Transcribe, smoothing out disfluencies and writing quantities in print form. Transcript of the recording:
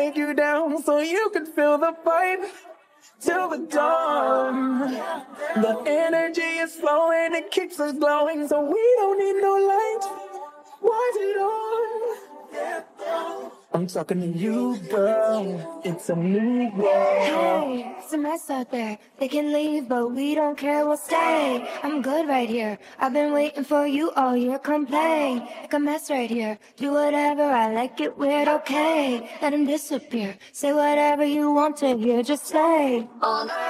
take you down so you can feel the fight till the dawn. The energy is flowing, it keeps us glowing, so we don't need no light. Watch it on. I'm talking to you, girl. It's a new world. Hey, it's a mess out there. They can leave, but we don't care, we'll stay. I'm good right here. I've been waiting for you all year. Come play, like a mess right here. Do whatever, I like it weird, okay. Let him disappear. Say whatever you want to hear, just say.